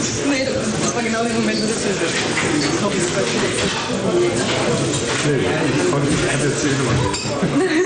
Nee, das war genau der Moment, wo das so ist. Ich hoffe, es war Nee, ich hatte jetzt die Nummer.